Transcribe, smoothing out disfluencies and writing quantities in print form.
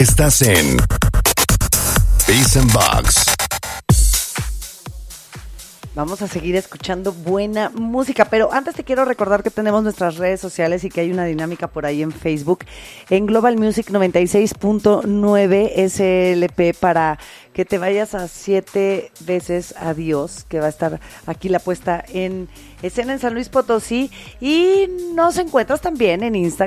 Estás en Beats and Box. Vamos a seguir escuchando buena música, pero antes te quiero recordar que tenemos nuestras redes sociales y que hay una dinámica por ahí en Facebook, en Global Music 96.9 SLP, para que te vayas a 7 veces Adiós, que va a estar aquí la puesta en escena en San Luis Potosí, y nos encuentras también en Instagram